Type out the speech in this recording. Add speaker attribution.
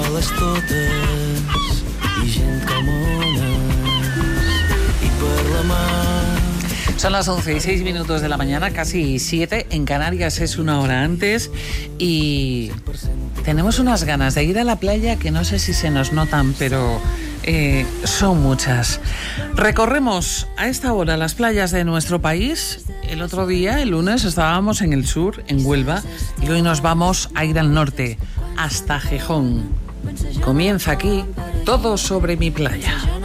Speaker 1: escoles totes i gent com ones i per la mar.
Speaker 2: Son las 11:06 de la mañana, casi 7. En Canarias es una hora antes y tenemos unas ganas de ir a la playa que no sé si se nos notan, pero son muchas. Recorremos a esta hora las playas de nuestro país. El otro día, el lunes, estábamos en el sur, en Huelva, y hoy nos vamos a ir al norte, hasta Gijón. Comienza aquí Todo sobre mi playa.